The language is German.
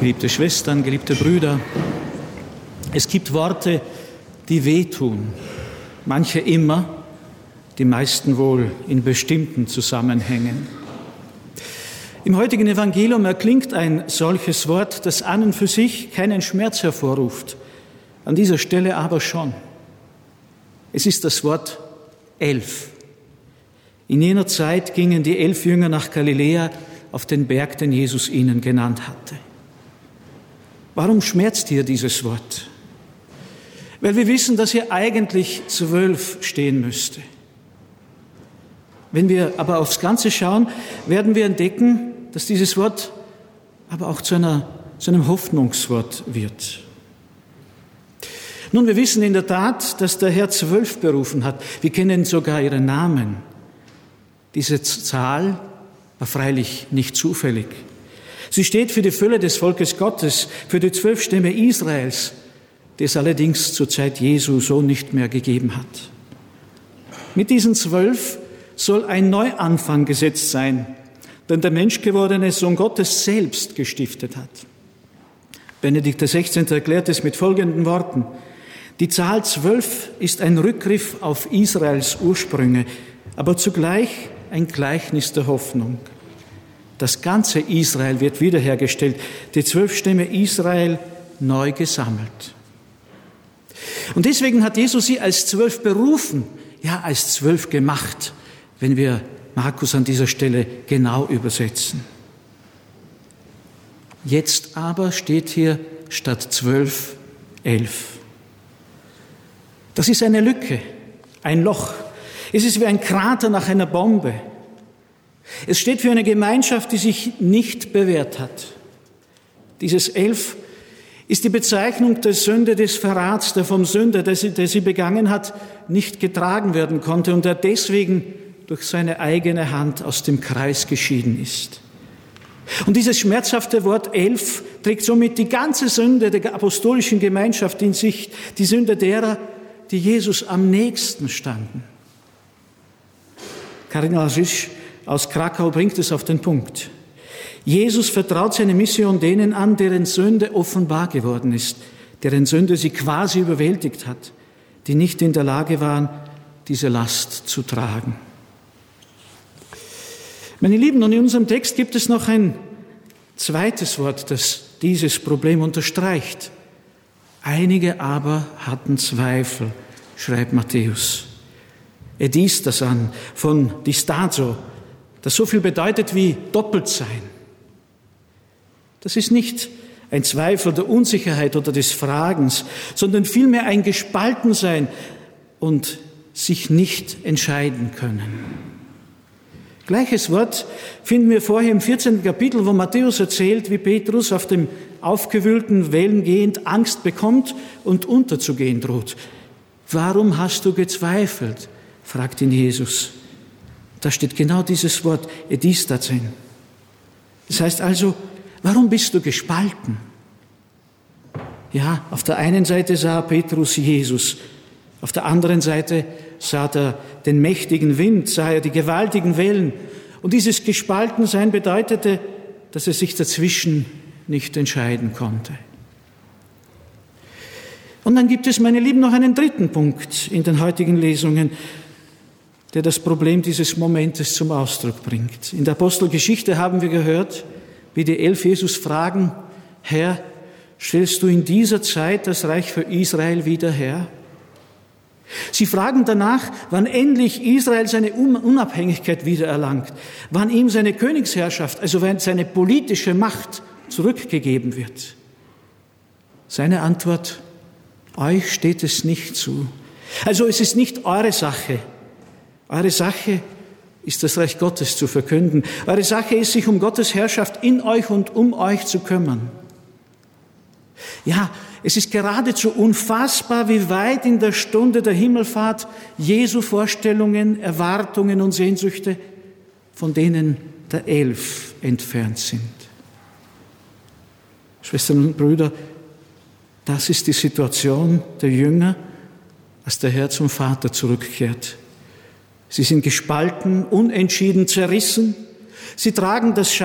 Geliebte Schwestern, geliebte Brüder, es gibt Worte, die wehtun, manche immer, die meisten wohl in bestimmten Zusammenhängen. Im heutigen Evangelium erklingt ein solches Wort, das an und für sich keinen Schmerz hervorruft, an dieser Stelle aber schon. Es ist das Wort 11. In jener Zeit gingen die 11 Jünger nach Galiläa auf den Berg, den Jesus ihnen genannt hatte. Warum schmerzt hier dieses Wort? Weil wir wissen, dass hier eigentlich 12 stehen müsste. Wenn wir aber aufs Ganze schauen, werden wir entdecken, dass dieses Wort aber auch zu einem Hoffnungswort wird. Nun, wir wissen in der Tat, dass der Herr 12 berufen hat. Wir kennen sogar ihre Namen. Diese Zahl war freilich nicht zufällig. Sie steht für die Fülle des Volkes Gottes, für die 12 Stämme Israels, die es allerdings zur Zeit Jesu so nicht mehr gegeben hat. Mit diesen 12 soll ein Neuanfang gesetzt sein, den der menschgewordene Sohn Gottes selbst gestiftet hat. Benedikt XVI. Erklärt es mit folgenden Worten: Die Zahl 12 ist ein Rückgriff auf Israels Ursprünge, aber zugleich ein Gleichnis der Hoffnung. Das ganze Israel wird wiederhergestellt, die 12 Stämme Israel neu gesammelt. Und deswegen hat Jesus sie als 12 berufen, ja als 12 gemacht, wenn wir Markus an dieser Stelle genau übersetzen. Jetzt aber steht hier statt 12, 11. Das ist eine Lücke, ein Loch. Es ist wie ein Krater nach einer Bombe. Es steht für eine Gemeinschaft, die sich nicht bewährt hat. Dieses 11 ist die Bezeichnung der Sünde des Verrats, der vom Sünder, der sie begangen hat, nicht getragen werden konnte und der deswegen durch seine eigene Hand aus dem Kreis geschieden ist. Und dieses schmerzhafte Wort 11 trägt somit die ganze Sünde der apostolischen Gemeinschaft in sich, die Sünde derer, die Jesus am nächsten standen. Kardinal Rzysz aus Krakau bringt es auf den Punkt. Jesus vertraut seine Mission denen an, deren Sünde offenbar geworden ist, deren Sünde sie quasi überwältigt hat, die nicht in der Lage waren, diese Last zu tragen. Meine Lieben, und in unserem Text gibt es noch ein zweites Wort, das dieses Problem unterstreicht. Einige aber hatten Zweifel, schreibt Matthäus. Er dies das an, von distazo, das so viel bedeutet wie doppelt sein. Das ist nicht ein Zweifel der Unsicherheit oder des Fragens, sondern vielmehr ein Gespaltensein und sich nicht entscheiden können. Gleiches Wort finden wir vorher im 14. Kapitel, wo Matthäus erzählt, wie Petrus auf dem aufgewühlten Wellen gehend Angst bekommt und unterzugehen droht. Warum hast du gezweifelt? Fragt ihn Jesus. Da steht genau dieses Wort, edistazen. Das heißt also, warum bist du gespalten? Ja, auf der einen Seite sah Petrus Jesus, auf der anderen Seite sah er den mächtigen Wind, sah er die gewaltigen Wellen. Und dieses Gespaltensein bedeutete, dass er sich dazwischen nicht entscheiden konnte. Und dann gibt es, meine Lieben, noch einen dritten Punkt in den heutigen Lesungen, der das Problem dieses Momentes zum Ausdruck bringt. In der Apostelgeschichte haben wir gehört, wie die 11 Jesus fragen: Herr, stellst du in dieser Zeit das Reich für Israel wieder her? Sie fragen danach, wann endlich Israel seine Unabhängigkeit wiedererlangt, wann ihm seine Königsherrschaft, also wenn seine politische Macht zurückgegeben wird. Seine Antwort: Euch steht es nicht zu. Also es ist nicht eure Sache. Eure Sache ist, das Reich Gottes zu verkünden. Eure Sache ist, sich um Gottes Herrschaft in euch und um euch zu kümmern. Ja, es ist geradezu unfassbar, wie weit in der Stunde der Himmelfahrt Jesu Vorstellungen, Erwartungen und Sehnsüchte von denen der 11 entfernt sind. Schwestern und Brüder, das ist die Situation der Jünger, als der Herr zum Vater zurückkehrt. Sie sind gespalten, unentschieden, zerrissen. Sie tragen das